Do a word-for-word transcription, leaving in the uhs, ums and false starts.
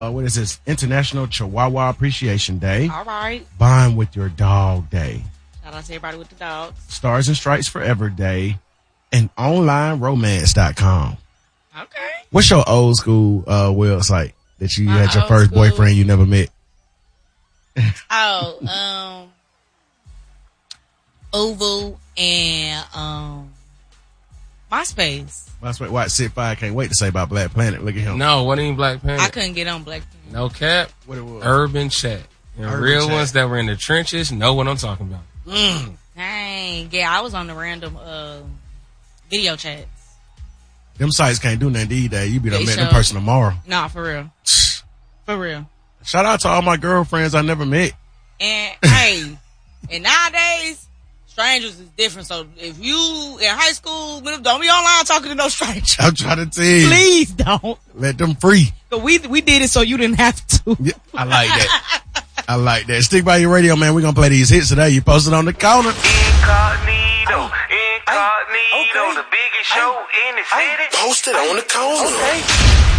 Uh, what is this? International Chihuahua Appreciation Day. All right. Bond with your dog day. Shout out to everybody with the dogs. Stars and Stripes Forever Day. And online romance dot com. Okay. What's your old school uh, website that you My had your old first school- boyfriend you never met? Oh, um, Oval and um, MySpace. That's what Watch Sit Five can't wait to say about Black Planet. Look at him. No, what ain't Black Panther? I couldn't get on Black Panther. No cap. What it was? Urban Chat. And Urban real Chat. ones that were in the trenches know what I'm talking about. Mm. Dang, yeah, I was on the random uh, video chats. Them sites can't do nothing these days. You be done They met them sure- person tomorrow. Nah, for real, for real. Shout out to all my girlfriends I never met. And hey, and nowadays, strangers is different. So if you in high school, don't be online talking to no strangers. I'm trying to tell you. Please don't. Let them free. But we we did it so you didn't have to. Yeah, I like that. I like that. Stick by your radio, man. We're going to play these hits today. You posted on the corner. Incognito, incognito, the biggest show in the city. Posted on the corner.